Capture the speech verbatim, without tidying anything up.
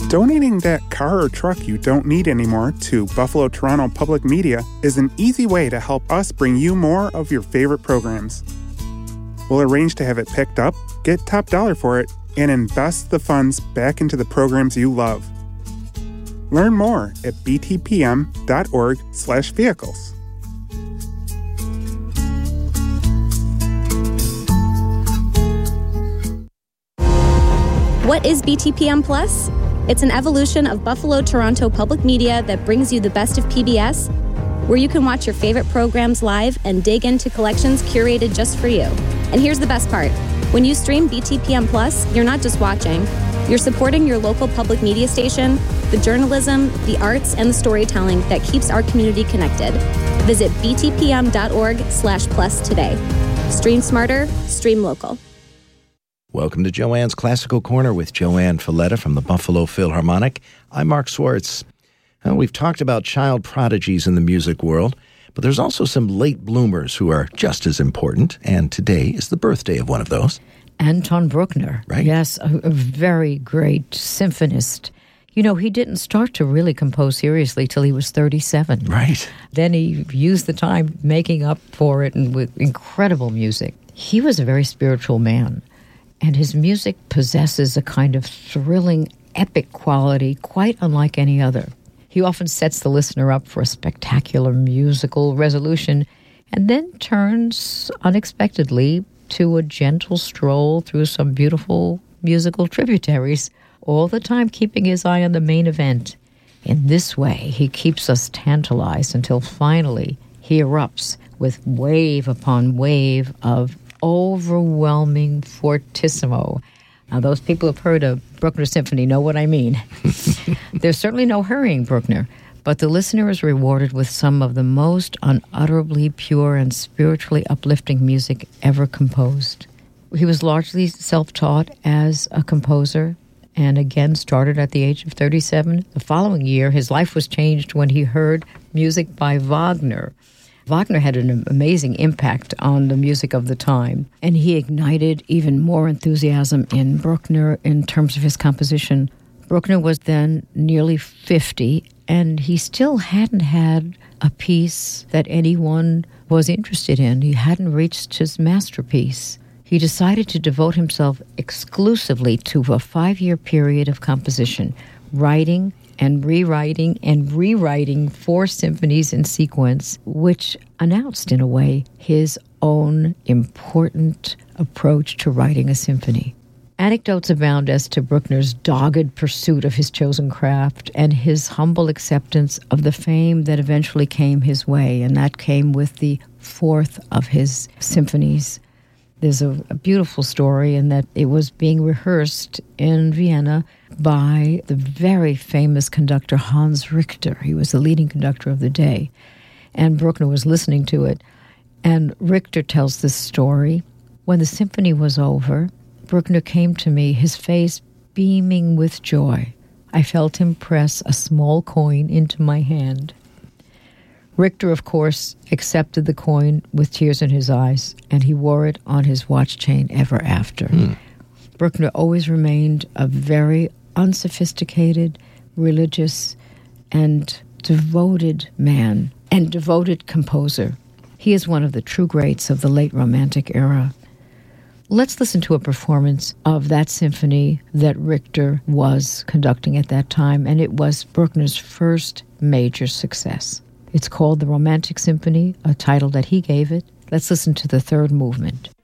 Donating that car or truck you don't need anymore to Buffalo Toronto Public Media is an easy way to help us bring you more of your favorite programs. We'll arrange to have it picked up, get top dollar for it, and invest the funds back into the programs you love. Learn more at btpm.org slash vehicles. What is B T P M Plus? It's an evolution of Buffalo Toronto Public Media that brings you the best of P B S, where you can watch your favorite programs live and dig into collections curated just for you. And here's the best part. When you stream B T P M Plus, you're not just watching. You're supporting your local public media station, the journalism, the arts, and the storytelling that keeps our community connected. Visit btpm.org slash plus today. Stream smarter, stream local. Welcome to Joanne's Classical Corner with Joanne Falletta from the Buffalo Philharmonic. I'm Mark Swartz. Now, we've talked about child prodigies in the music world, but there's also some late bloomers who are just as important, and today is the birthday of one of those. Anton Bruckner. Right. Yes, a, a very great symphonist. You know, he didn't start to really compose seriously till he was thirty-seven. Right. Then he used the time making up for it and with incredible music. He was a very spiritual man. And his music possesses a kind of thrilling, epic quality quite unlike any other. He often sets the listener up for a spectacular musical resolution and then turns unexpectedly to a gentle stroll through some beautiful musical tributaries, all the time keeping his eye on the main event. In this way, he keeps us tantalized until finally he erupts with wave upon wave of overwhelming fortissimo. Now, those people who've heard of Bruckner Symphony know what I mean. There's certainly no hurrying Bruckner, but the listener is rewarded with some of the most unutterably pure and spiritually uplifting music ever composed. He was largely self-taught as a composer, and again started at the age of thirty-seven. The following year, his life was changed when he heard music by Wagner. Wagner had an amazing impact on the music of the time, and he ignited even more enthusiasm in Bruckner in terms of his composition. Bruckner was then nearly fifty, and he still hadn't had a piece that anyone was interested in. He hadn't reached his masterpiece. He decided to devote himself exclusively to a five-year period of composition, writing and rewriting and rewriting four symphonies in sequence, which announced, in a way, his own important approach to writing a symphony. Anecdotes abound as to Bruckner's dogged pursuit of his chosen craft and his humble acceptance of the fame that eventually came his way, and that came with the fourth of his symphonies. There's a, a beautiful story in that it was being rehearsed in Vienna by the very famous conductor Hans Richter. He was the leading conductor of the day, and Bruckner was listening to it. And Richter tells this story. When the symphony was over, Bruckner came to me, his face beaming with joy. I felt him press a small coin into my hand. Richter, of course, accepted the coin with tears in his eyes, and he wore it on his watch chain ever after. Hmm. Bruckner always remained a very unsophisticated, religious, and devoted man, and devoted composer. He is one of the true greats of the late Romantic era. Let's listen to a performance of that symphony that Richter was conducting at that time, and it was Bruckner's first major success. It's called the Romantic Symphony, a title that he gave it. Let's listen to the third movement.